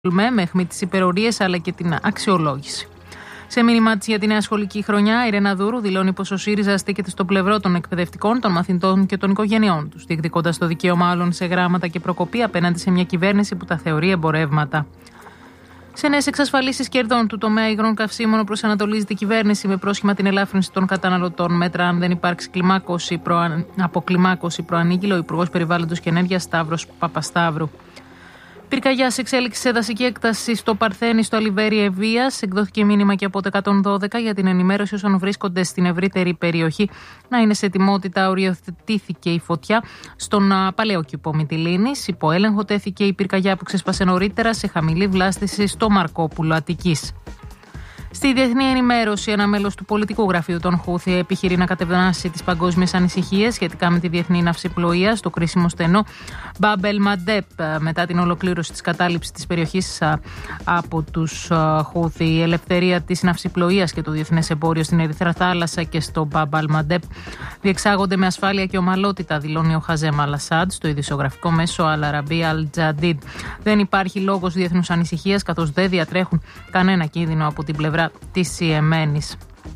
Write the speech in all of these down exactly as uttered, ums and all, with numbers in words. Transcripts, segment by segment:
με αιχμή τις υπερορίες αλλά και την αξιολόγηση. Σε μήνυμά της για τη νέα σχολική χρονιά, η Ιρένα Δούρου δηλώνει πως ο ΣΥΡΙΖΑ στέκεται στο πλευρό των εκπαιδευτικών, των μαθητών και των οικογενειών τους, διεκδικώντας το δικαίωμα άλλων σε γράμματα και προκοπή απέναντι σε μια κυβέρνηση που τα θεωρεί εμπορεύματα. Σε νέες εξασφαλίσεις κερδών του τομέα υγρών καυσίμων προσανατολίζεται η κυβέρνηση με πρόσχημα την ελάφρυνση των καταναλωτών. Μέτρα αν δεν υπάρξει κλιμάκωση προ... αποκλιμάκωση προανήγγειλε ο Υπουργός Περιβάλλοντος και Ενέργειας Σταύρος Παπασταύρου. Πυρκαγιά σε εξέλιξη σε δασική έκταση στο Παρθένη, στο Αλιβέρι Ευβίας. Εκδόθηκε μήνυμα και από το εκατόν δώδεκα για την ενημέρωση όσων βρίσκονται στην ευρύτερη περιοχή να είναι σε ετοιμότητα. Οριοθετήθηκε η φωτιά στον παλαιό κήπο Μυτιλήνης. Υπό έλεγχο τέθηκε η πυρκαγιά που ξέσπασε νωρίτερα σε χαμηλή βλάστηση στο Μαρκόπουλο Αττικής. Στη διεθνή ενημέρωση, ένα μέλος του πολιτικού γραφείου των Χούθι επιχειρεί να κατευνάσει τις παγκόσμιες ανησυχίες σχετικά με τη διεθνή ναυσιπλοεία στο κρίσιμο στενό Μπαμπ-ελ Μαντέπ μετά την ολοκλήρωση της κατάληψης της περιοχής από τους Χούθι. Η ελευθερία της ναυσιπλοείας και το διεθνές εμπόριο στην Ερυθρά Θάλασσα και στο Μπαμπ-ελ Μαντέπ διεξάγονται με ασφάλεια και ομαλότητα, δηλώνει ο Χαζέμ Αλ-Ασάντ στο ειδησιογραφικό μέσο Αλ-Αραβία Αλ-Τζαντίντ. Δεν υπάρχει λόγος διεθνούς ανησυχίας, καθώς δεν διατρέχουν κανένα κίνδυνο από την πλευρά της Ιεμένης.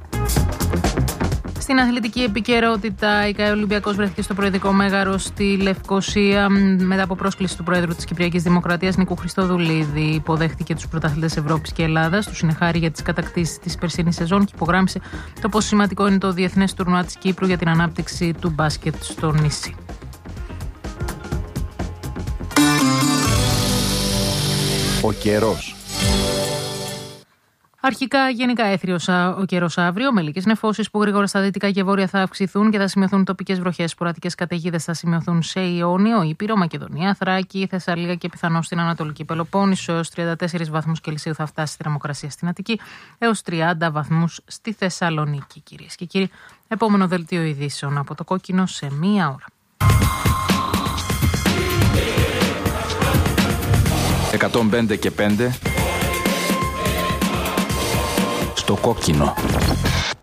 Στην αθλητική επικαιρότητα, η ΚΑΕ Ολυμπιακός βρέθηκε στο προεδρικό μέγαρο στη Λευκοσία μετά από πρόσκληση του Πρόεδρου της Κυπριακής Δημοκρατίας Νικού Χριστοδουλίδη. Υποδέχτηκε τους πρωταθλητές Ευρώπης και Ελλάδας, τους συνεχάρη για τις κατακτήσεις της περσινής σεζόν και υπογράμμισε το πόσο σημαντικό είναι το διεθνές τουρνουά της Κύπρου για την ανάπτυξη του μπάσκετ στο νησί. Ο καιρός. Αρχικά γενικά έθριος ο καιρός αύριο, με λίγες νεφώσεις που γρήγορα στα δυτικά και βόρεια θα αυξηθούν και θα σημειωθούν τοπικές βροχές. Σποραδικές καταιγίδες θα σημειωθούν σε Ιόνιο, Ήπειρο, Μακεδονία, Θράκη, Θεσσαλία και πιθανώς στην Ανατολική Πελοπόννησο. Έως τριάντα τέσσερις βαθμούς Κελσίου θα φτάσει η θερμοκρασία στην Αττική, έως τριάντα βαθμούς στη Θεσσαλονίκη. Κυρίες και κύριοι, επόμενο δελτίο ειδήσεων από το Κόκκινο σε μία ώρα. εκατόν πέντε και πέντε στο Κόκκινο.